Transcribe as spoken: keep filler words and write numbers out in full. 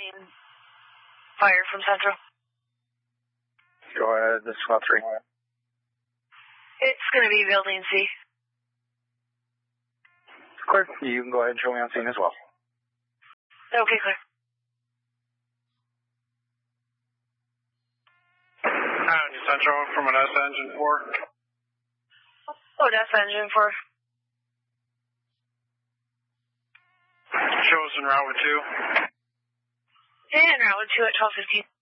Fire from Central. Go ahead, this is one three. It's going to be building C. Clear. You can go ahead and show me on scene as well. Okay, clear. Howdy, Central from an S engine four. Oh, that's engine four. Shows en route with two. And route with two at twelve fifteen.